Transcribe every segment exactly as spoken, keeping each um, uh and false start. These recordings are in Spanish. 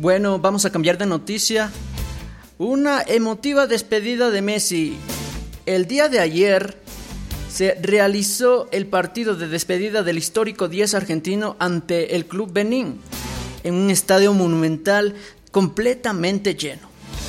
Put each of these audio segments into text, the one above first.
Bueno, vamos a cambiar de noticia. Una emotiva despedida de Messi. El día de ayer se realizó el partido de despedida del histórico diez argentino ante el Club Benín, en un estadio monumental completamente lleno.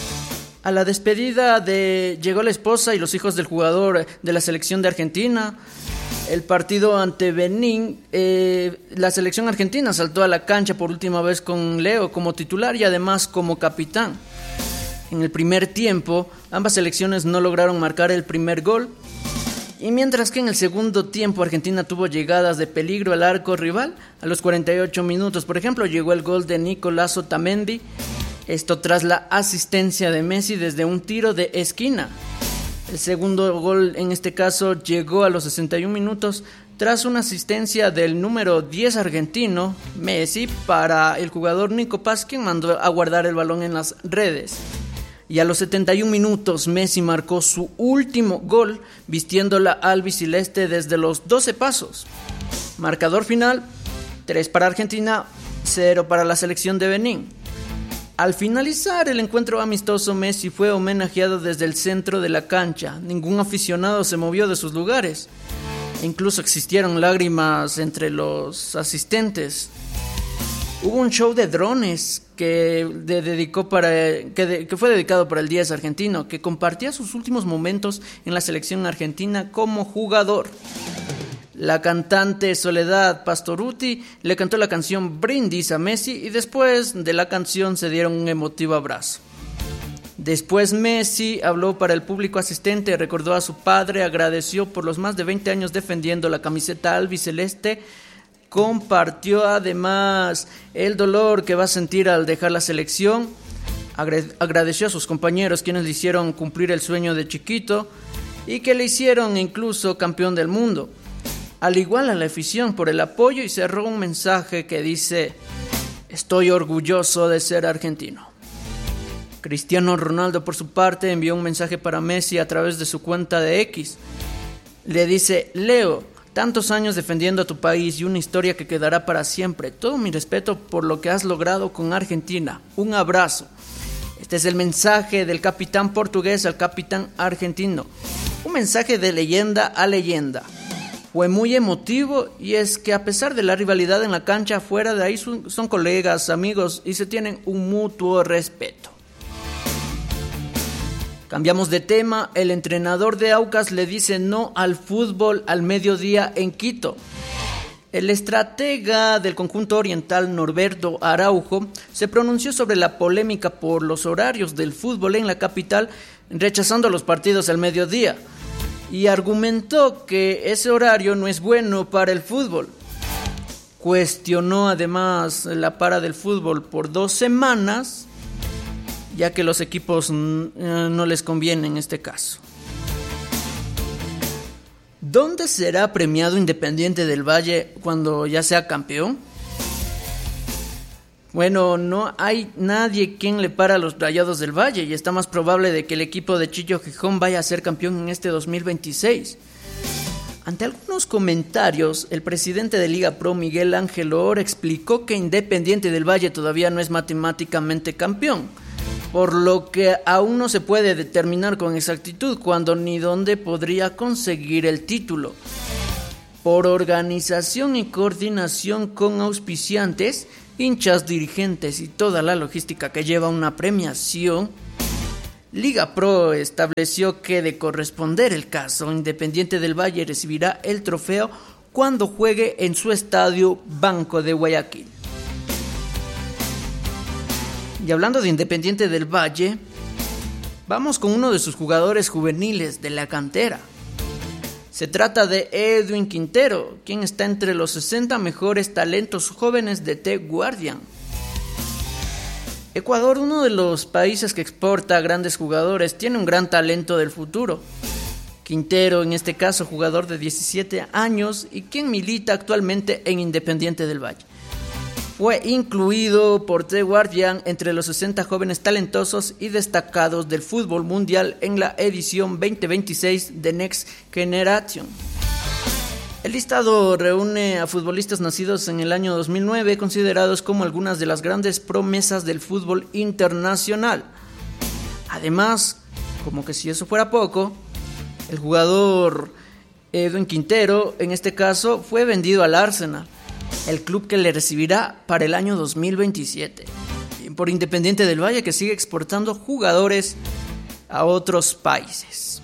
A la despedida de llegó la esposa y los hijos del jugador de la selección de Argentina. El partido ante Benín, eh, la selección argentina saltó a la cancha por última vez con Leo como titular y además como capitán. En el primer tiempo, ambas selecciones no lograron marcar el primer gol, y mientras que en el segundo tiempo Argentina tuvo llegadas de peligro al arco rival. A los cuarenta y ocho minutos, por ejemplo, llegó el gol de Nicolás Otamendi, esto tras la asistencia de Messi desde un tiro de esquina. El segundo gol en este caso llegó a los sesenta y un minutos tras una asistencia del número diez argentino, Messi, para el jugador Nico Paz, quien mandó a guardar el balón en las redes. Y a los setenta y un minutos Messi marcó su último gol vistiendo la albiceleste desde los doce pasos. Marcador final: tres para Argentina, cero para la selección de Benín. Al finalizar el encuentro amistoso, Messi fue homenajeado desde el centro de la cancha. Ningún aficionado se movió de sus lugares. Incluso existieron lágrimas entre los asistentes. Hubo un show de drones que, de, dedicó para, que, de, que fue dedicado para el diez argentino, que compartía sus últimos momentos en la selección argentina como jugador. La cantante Soledad Pastorutti le cantó la canción Brindis a Messi y después de la canción se dieron un emotivo abrazo. Después Messi habló para el público asistente, recordó a su padre, agradeció por los más de veinte años defendiendo la camiseta albiceleste, compartió además el dolor que va a sentir al dejar la selección, agradeció a sus compañeros quienes le hicieron cumplir el sueño de chiquito y que le hicieron incluso campeón del mundo. Al igual a la afición por el apoyo, y cerró un mensaje que dice: estoy orgulloso de ser argentino. Cristiano Ronaldo, por su parte, envió un mensaje para Messi a través de su cuenta de X. Le dice: Leo, tantos años defendiendo a tu país y una historia que quedará para siempre. Todo mi respeto por lo que has logrado con Argentina. Un abrazo. Este es el mensaje del capitán portugués al capitán argentino. Un mensaje de leyenda a leyenda. Fue muy emotivo, y es que a pesar de la rivalidad en la cancha, fuera de ahí son, son colegas, amigos y se tienen un mutuo respeto. Cambiamos de tema. El entrenador de Aucas le dice no al fútbol al mediodía en Quito. El estratega del conjunto oriental, Norberto Araujo, se pronunció sobre la polémica por los horarios del fútbol en la capital, rechazando los partidos al mediodía. Y argumentó que ese horario no es bueno para el fútbol. Cuestionó además la para del fútbol por dos semanas, ya que los equipos no les conviene en este caso. ¿Dónde será premiado Independiente del Valle cuando ya sea campeón? Bueno, no hay nadie quien le para a los Rayados del Valle, y está más probable de que el equipo de Chillo Gijón vaya a ser campeón en este dos mil veintiséis. Ante algunos comentarios, el presidente de Liga Pro, Miguel Ángel Or, explicó que Independiente del Valle todavía no es matemáticamente campeón, por lo que aún no se puede determinar con exactitud cuándo ni dónde podría conseguir el título. Por organización y coordinación con auspiciantes, hinchas, dirigentes y toda la logística que lleva una premiación, Liga Pro estableció que, de corresponder el caso, Independiente del Valle recibirá el trofeo cuando juegue en su estadio Banco de Guayaquil. Y hablando de Independiente del Valle, vamos con uno de sus jugadores juveniles de la cantera. Se trata de Edwin Quintero, quien está entre los sesenta mejores talentos jóvenes de The Guardian. Ecuador, uno de los países que exporta a grandes jugadores, tiene un gran talento del futuro. Quintero, en este caso, jugador de diecisiete años y quien milita actualmente en Independiente del Valle. Fue incluido por The Guardian entre los sesenta jóvenes talentosos y destacados del fútbol mundial en la edición veinte veintiséis de Next Generation. El listado reúne a futbolistas nacidos en el año dos mil nueve, considerados como algunas de las grandes promesas del fútbol internacional. Además, como que si eso fuera poco, el jugador Edwin Quintero, en este caso, fue vendido al Arsenal, el club que le recibirá para el año dos mil veintisiete. Por Independiente del Valle, que sigue exportando jugadores a otros países.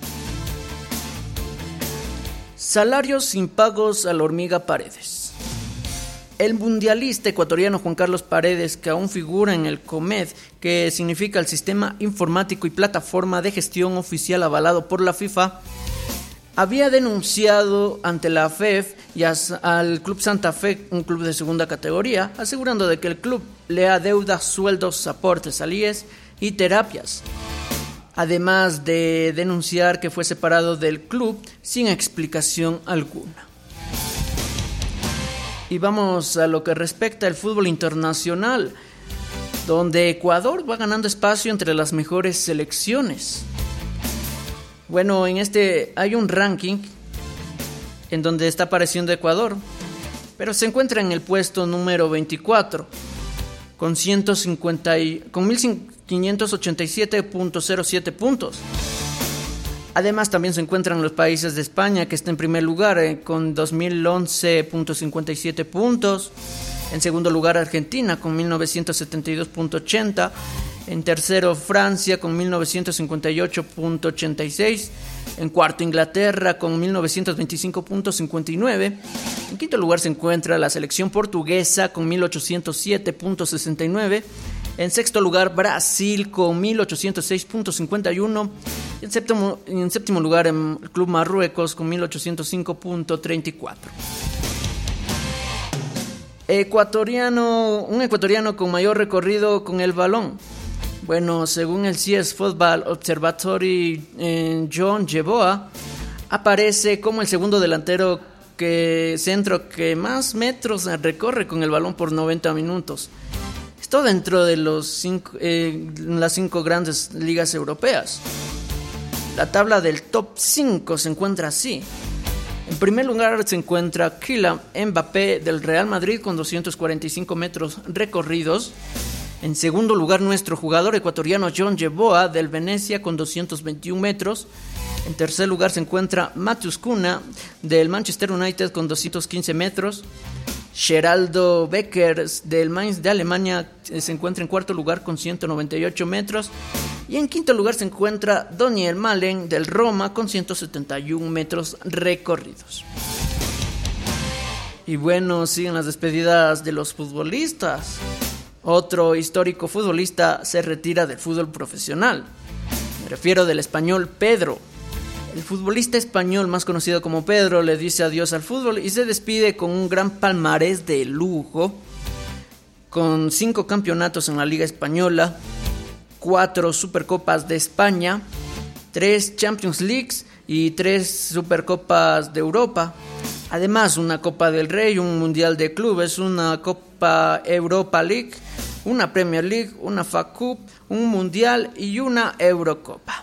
Salarios impagos a la Hormiga Paredes. El mundialista ecuatoriano Juan Carlos Paredes, que aún figura en el COMED, que significa el Sistema Informático y Plataforma de Gestión Oficial avalado por la FIFA, había denunciado ante la F E F y al Club Santa Fe, un club de segunda categoría, asegurando de que el club le adeuda sueldos, aportes al I E S y terapias, además de denunciar que fue separado del club sin explicación alguna. Y vamos a lo que respecta al fútbol internacional, donde Ecuador va ganando espacio entre las mejores selecciones. Bueno, en este hay un ranking en donde está apareciendo Ecuador, pero se encuentra en el puesto número veinticuatro con ciento cincuenta y, con mil quinientos ochenta y siete punto cero siete puntos. Además, también se encuentran los países de España, que está en primer lugar eh, con dos mil once punto cincuenta y siete puntos. En segundo lugar, Argentina con mil novecientos setenta y dos punto ochenta. En tercero, Francia con mil novecientos cincuenta y ocho punto ochenta y seis. En cuarto, Inglaterra con mil novecientos veinticinco punto cincuenta y nueve. En quinto lugar se encuentra la selección portuguesa con mil ochocientos siete punto sesenta y nueve. En sexto lugar, Brasil con mil ochocientos seis punto cincuenta y uno. Y en séptimo, en séptimo lugar, el Club Marruecos con mil ochocientos cinco punto treinta y cuatro. Ecuatoriano, un ecuatoriano con mayor recorrido con el balón. Bueno, según el C S Football Observatory, eh, John Yeboah aparece como el segundo delantero que centro que más metros recorre con el balón por noventa minutos. Esto dentro de los cinco, eh, las cinco grandes ligas europeas. La tabla del top cinco se encuentra así. En primer lugar se encuentra Kylian Mbappé del Real Madrid con doscientos cuarenta y cinco metros recorridos. En segundo lugar, nuestro jugador ecuatoriano John Yeboah del Venecia con doscientos veintiún metros. En tercer lugar se encuentra Matheus Cunha del Manchester United con doscientos quince metros. Geraldo Becker del Mainz de Alemania se encuentra en cuarto lugar con ciento noventa y ocho metros. Y en quinto lugar se encuentra Daniel Malen del Roma con ciento setenta y uno metros recorridos. Y bueno, siguen las despedidas de los futbolistas. Otro histórico futbolista se retira del fútbol profesional. Me refiero del español Pedro. El futbolista español más conocido como Pedro le dice adiós al fútbol y se despide con un gran palmarés de lujo, con cinco campeonatos en la Liga Española, cuatro Supercopas de España, tres Champions Leagues y tres Supercopas de Europa. Además, una Copa del Rey, un Mundial de Clubes, una Copa Europa League, una Premier League, una F A Cup, un Mundial y una Eurocopa.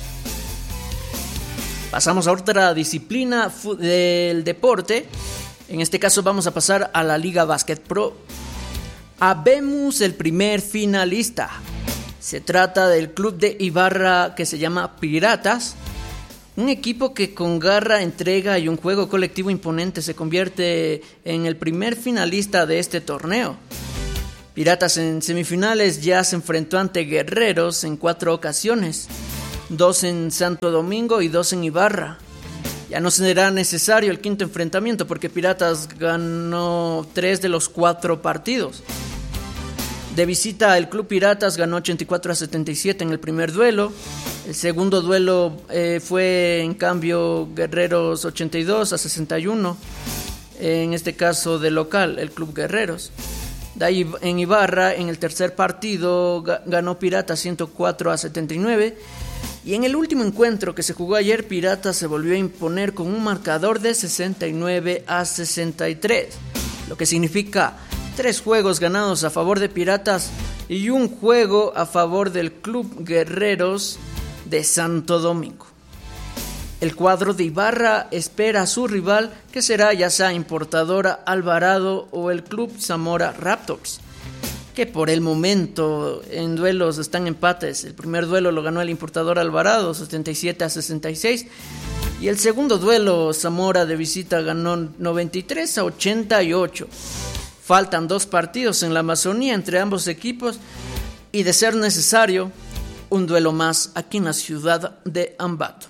Pasamos a otra disciplina del deporte. En este caso vamos a pasar a la Liga Básquet Pro. Habemos el primer finalista. Se trata del club de Ibarra que se llama Piratas. Un equipo que con garra, entrega y un juego colectivo imponente se convierte en el primer finalista de este torneo. Piratas en semifinales ya se enfrentó ante Guerreros en cuatro ocasiones, dos en Santo Domingo y dos en Ibarra. Ya no será necesario el quinto enfrentamiento porque Piratas ganó tres de los cuatro partidos. De visita, el Club Piratas ganó ochenta y cuatro a setenta y siete en el primer duelo. El segundo duelo eh, fue en cambio Guerreros ochenta y dos a sesenta y uno. En este caso de local, el Club Guerreros. De ahí en Ibarra, en el tercer partido, ganó Piratas ciento cuatro a setenta y nueve. Y en el último encuentro que se jugó ayer, Piratas se volvió a imponer con un marcador de sesenta y nueve a sesenta y tres. Lo que significa tres juegos ganados a favor de Piratas y un juego a favor del Club Guerreros de Santo Domingo. El cuadro de Ibarra espera a su rival, que será ya sea Importadora Alvarado o el Club Zamora Raptors, que por el momento en duelos están empates. El primer duelo lo ganó el Importadora Alvarado, setenta y siete a sesenta y seis, y el segundo duelo Zamora de visita ganó noventa y tres a ochenta y ocho. Faltan dos partidos en la Amazonía entre ambos equipos y, de ser necesario, un duelo más aquí en la ciudad de Ambato.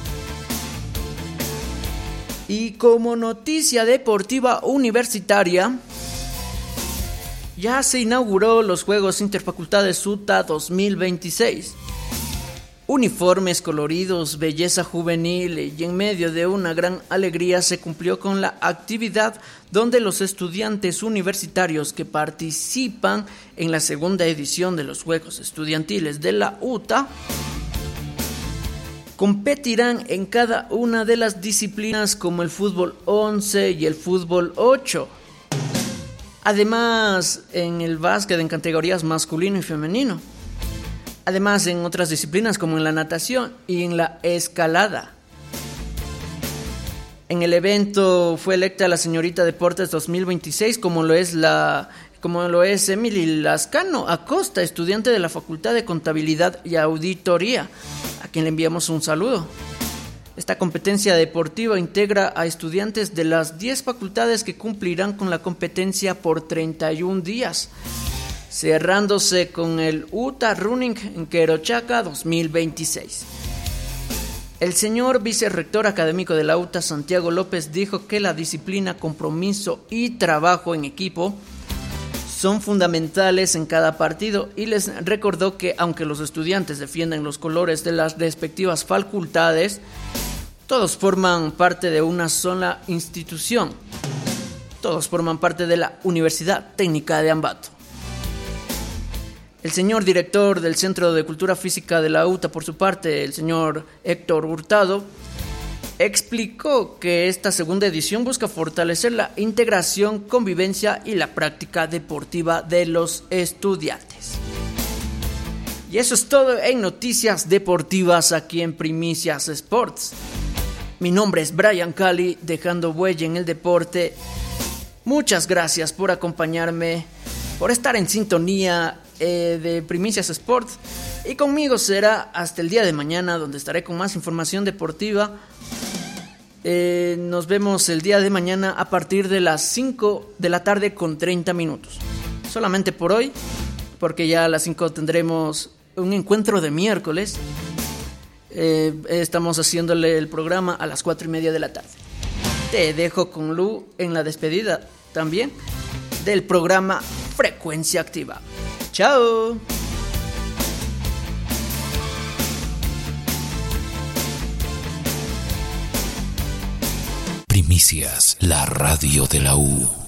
Y como noticia deportiva universitaria, ya se inauguró los Juegos Interfacultades U T A dos mil veintiséis. Uniformes coloridos, belleza juvenil, y en medio de una gran alegría se cumplió con la actividad donde los estudiantes universitarios que participan en la segunda edición de los Juegos Estudiantiles de la U T A competirán en cada una de las disciplinas como el fútbol once y el fútbol ocho. Además, en el básquet en categorías masculino y femenino. Además, en otras disciplinas como en la natación y en la escalada. En el evento fue electa la señorita Deportes dos mil veintiséis, como lo es la como lo es Emily Lascano Acosta, estudiante de la Facultad de Contabilidad y Auditoría, a quien le enviamos un saludo. Esta competencia deportiva integra a estudiantes de las diez facultades que cumplirán con la competencia por treinta y un días, cerrándose con el U T A Running en Querochaca dos mil veintiséis. El señor vicerrector académico de la U T A, Santiago López, dijo que la disciplina, compromiso y trabajo en equipo son fundamentales en cada partido, y les recordó que aunque los estudiantes defiendan los colores de las respectivas facultades, todos forman parte de una sola institución. Todos forman parte de la Universidad Técnica de Ambato. El señor director del Centro de Cultura Física de la U T A, por su parte, el señor Héctor Hurtado, explicó que esta segunda edición busca fortalecer la integración, convivencia y la práctica deportiva de los estudiantes. Y eso es todo en Noticias Deportivas aquí en Primicias Sports. Mi nombre es Brian Cali, dejando huella en el deporte. Muchas gracias por acompañarme, por estar en sintonía eh, de Primicias Sports. Y conmigo será hasta el día de mañana, donde estaré con más información deportiva. Eh, nos vemos el día de mañana a partir de las cinco de la tarde con treinta minutos. Solamente por hoy, porque ya a las cinco tendremos un encuentro de miércoles. Eh, estamos haciéndole el programa a las cuatro y media de la tarde. Te dejo con Lu en la despedida también del programa Frecuencia Activa. ¡Chao! Primicias, la radio de la U.